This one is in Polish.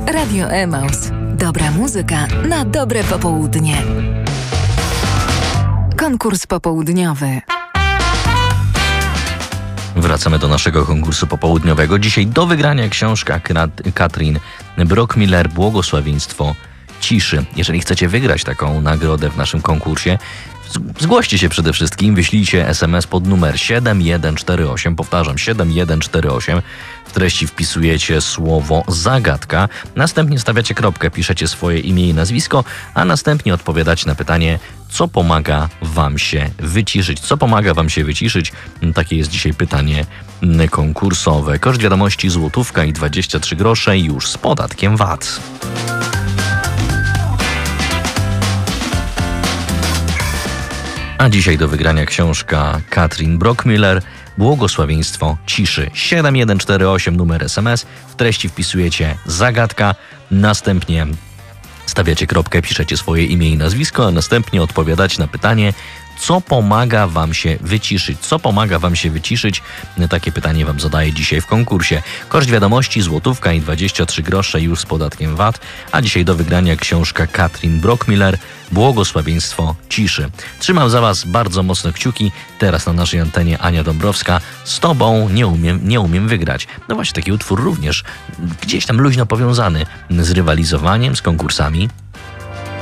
Radio Emaus. Dobra muzyka na dobre popołudnie. Konkurs popołudniowy. Wracamy do naszego konkursu popołudniowego. Dzisiaj do wygrania książka Katrin Brockmiller Błogosławieństwo ciszy. Jeżeli chcecie wygrać taką nagrodę w naszym konkursie, zgłoście się przede wszystkim, wyślijcie SMS pod numer 7148, powtarzam 7148, w treści wpisujecie słowo zagadka, następnie stawiacie kropkę, piszecie swoje imię i nazwisko, a następnie odpowiadacie na pytanie, co pomaga wam się wyciszyć. Co pomaga wam się wyciszyć? Takie jest dzisiaj pytanie konkursowe. Koszt wiadomości złotówka i 23 grosze już z podatkiem VAT. A dzisiaj do wygrania książka Katrin Brockmiller Błogosławieństwo ciszy. 7148 numer SMS. W treści wpisujecie zagadka, następnie stawiacie kropkę, piszecie swoje imię i nazwisko, a następnie odpowiadacie na pytanie, co pomaga wam się wyciszyć? Co pomaga wam się wyciszyć? Takie pytanie wam zadaję dzisiaj w konkursie. Koszt wiadomości złotówka i 23 grosze już z podatkiem VAT, a dzisiaj do wygrania książka Katrin Brockmiller Błogosławieństwo ciszy. Trzymam za was bardzo mocno kciuki. Teraz na naszej antenie Ania Dąbrowska. Z tobą nie umiem wygrać. No właśnie, taki utwór również gdzieś tam luźno powiązany z rywalizowaniem, z konkursami,